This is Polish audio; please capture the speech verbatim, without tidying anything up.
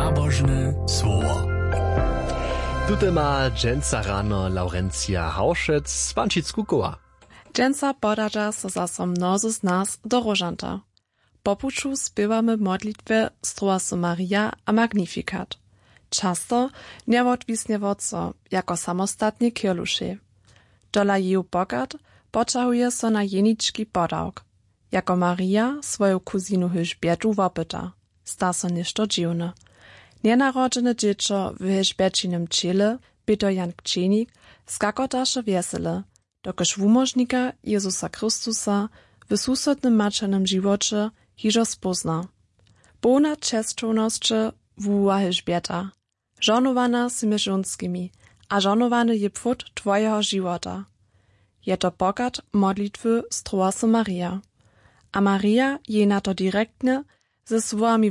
Nabożne słowo. Tute ma dżęca rano Laurencja Hauschec z Pancicku-Koła. Dżęca poradza so zaso mnozy z nas do rożanta. Popuczu śpiewamy modlitwę Stroasu Maria a Magnificat. Często nie odwisnie woco, jako samostatnie kieluszy. Dola jej bogat poczahuje so na jeniczki podałk. Jako Maria swoją kuzinu Elżbietu wopyta. Sta so ništo dziwne. Nienarodzene dziecko w Elżbiecinym ciele, byto Jan Kczenik, skakotaše wesele, dokoż wumożnika Jezusa Chrystusa w susodnym maczanym živocie hižo spozna. Bona czesčowność wuwa Elżbieta. Żonowana z mieszunskimi, a żonowany je pfut twojego života. Je to bogat modlitwy Stroasu Maria. A Maria je na to direktne ze swoimi